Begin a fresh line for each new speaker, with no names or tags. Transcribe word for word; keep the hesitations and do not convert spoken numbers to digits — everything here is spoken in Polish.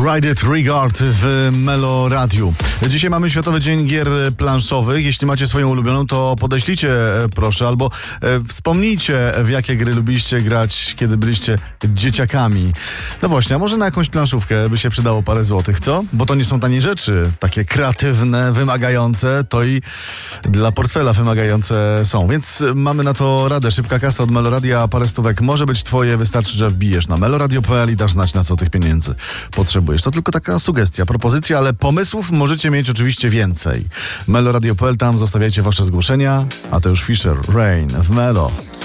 Ride It Regard w Melo Radiu. Dzisiaj mamy Światowy Dzień Gier Planszowych. Jeśli macie swoją ulubioną, to podeślijcie proszę, albo e, wspomnijcie, w jakie gry lubiliście grać, kiedy byliście dzieciakami. No właśnie, a może na jakąś planszówkę by się przydało parę złotych, co? Bo to nie są tanie rzeczy. Takie kreatywne, wymagające, to i dla portfela wymagające są. Więc mamy na to radę. Szybka kasa od Meloradia, parę stówek może być twoje. Wystarczy, że wbijesz na meloradio kropka p l i dasz znać, na co tych pieniędzy potrzebujesz. To tylko taka sugestia, propozycja, ale pomysłów możecie mieć oczywiście więcej. meloradio kropka p l, tam zostawiajcie wasze zgłoszenia, a to już Fisher, Rain w Melo.